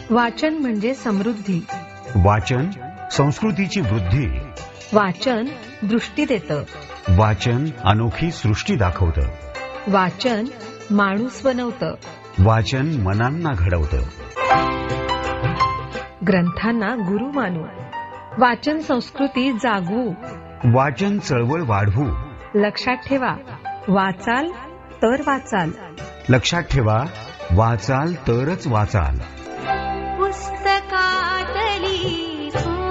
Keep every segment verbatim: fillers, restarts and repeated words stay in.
वाचन म्हणजे समृद्धी. वाचन संस्कृतीची वृद्धी. वाचन दृष्टी देतं. वाचन अनोखी सृष्टी दाखवतं. वाचन माणूस बनवतं. वाचन मनांना घडवतं. ग्रंथांना गुरु मानू. वाचन संस्कृती जागवू. वाचन चळवळ वाढवू. लक्षात ठेवा, वाचाल तर वाचाल. लक्षात ठेवा, वाचाल तरच वाचाल. पुस्तकातली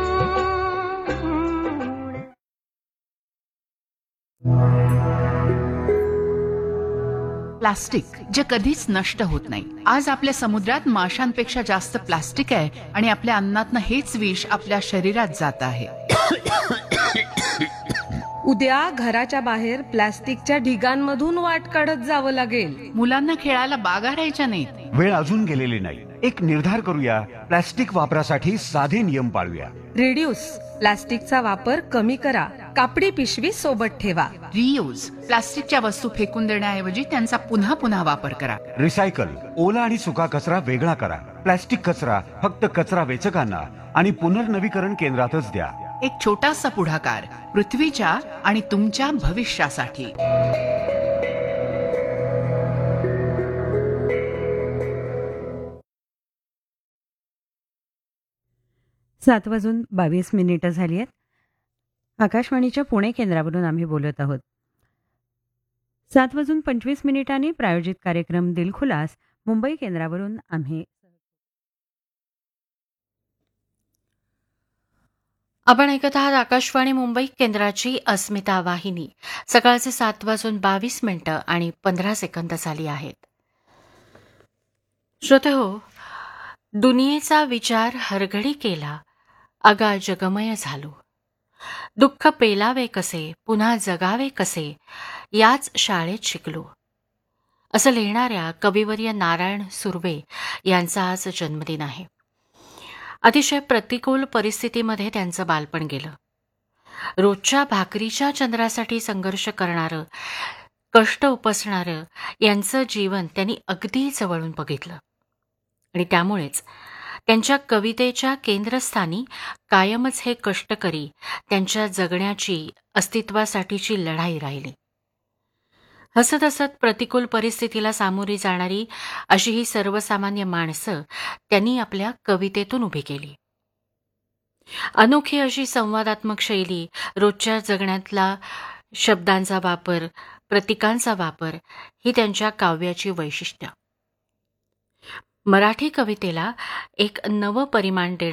प्लास्टिक जे कधीच नष्ट होत नाही. आज आपल्या समुद्रात माशांपेक्षा जास्त प्लास्टिक आहे आणि आपल्या अन्नातनं हेच विष आपल्या शरीरात जात आहे. उद्या घराच्या बाहेर प्लास्टिकच्या ढिगांमधून वाट काढत जावं लागेल. मुलांना खेळायला बागा राहायच्या नाहीत. वेळ अजून गेलेली नाही. एक निर्धार करूया, प्लास्टिक वापरासाठी साधे नियम पाळूया. रिड्यूस, प्लास्टिकचा वापर कमी करा. कापडी पिशवी सोबत ठेवा. रियूज, प्लास्टिकच्या वस्तू फेकून देण्याऐवजी त्यांचा पुन्हा पुन्हा वापर करा. रिसायकल, ओला आणि सुका कचरा वेगळा करा. प्लास्टिक कचरा फक्त कचरा वेचकांना आणि पुनर्नवीकरण केंद्रातच द्या. एक छोटासा पुढाकार पृथ्वीच्या आणि तुमच्या भविष्यासाठी. सात वाजून बावीस मिनिटं झाली आहेत. आकाशवाणीच्या पुणे केंद्रावरून आम्ही बोलत आहोत. सात वाजून पंचवीस मिनिटांनी प्रायोजित कार्यक्रम दिलखुलास मुंबई केंद्रावरून आम्ही आपण ऐकत आहात आकाशवाणी मुंबई केंद्राची अस्मिता वाहिनी. सकाळचे सात वाजून बावीस मिनिटं आणि पंधरा सेकंद झाली आहेत. श्रोते हो, दुनियेचा विचार हरघडी केला, अगा जगमय झालो. दुःख पेलावे कसे, पुन्हा जगावे कसे, याच शाळेत शिकलो. असं लिहिणाऱ्या कविवर्य नारायण सुर्वे यांचा आज जन्मदिन आहे. अतिशय प्रतिकूल परिस्थितीमध्ये त्यांचं बालपण गेलं. रोजच्या भाकरीच्या चंद्रासाठी संघर्ष करणारं, कष्ट उपसणारं यांचं जीवन त्यांनी अगदी जवळून बघितलं आणि त्यामुळेच त्यांच्या कवितेच्या केंद्रस्थानी कायमच हे कष्टकरी त्यांच्या जगण्याची, अस्तित्वासाठीची लढाई राहिली. हसत हसत प्रतिकूल परिस्थितीला सामोरी जाणारी अशी ही सर्वसामान्य माणसं त्यांनी आपल्या कवितेतून उभी केली. अनोखी अशी संवादात्मक शैली, रोजच्या जगण्यातला शब्दांचा वापर, प्रतीकांचा वापर ही त्यांच्या काव्याची वैशिष्ट्य. मराठी कवितेला एक नवं परिमाण देणारी